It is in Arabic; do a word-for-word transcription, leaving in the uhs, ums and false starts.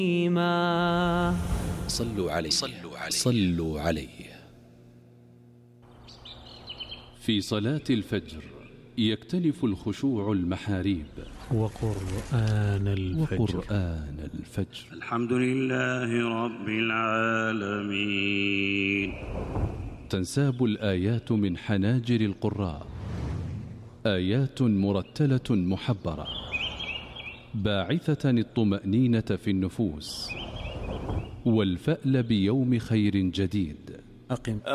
صلوا عليه صلوا عليه صلوا عليه. في صلاة الفجر يكتنف الخشوع المحاريب وقرآن الفجر, وقرآن الفجر. الحمد لله رب العالمين. تنساب الآيات من حناجر القراء، آيات مرتلة محبرة باعثة الطمأنينة في النفوس والفأل بيوم خير جديد. أقم